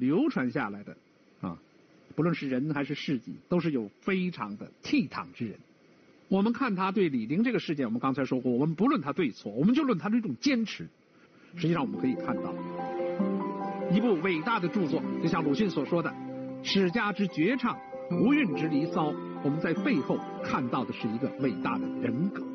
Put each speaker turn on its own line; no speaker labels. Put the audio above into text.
流传下来的啊，不论是人还是事迹，都是有非常的倜傥之人。我们看他对李陵这个事件，我们刚才说过，我们不论他对错，我们就论他的一种坚持。实际上我们可以看到，一部伟大的著作，就像鲁迅所说的史家之绝唱，无韵之离骚，我们在背后看到的是一个伟大的人格。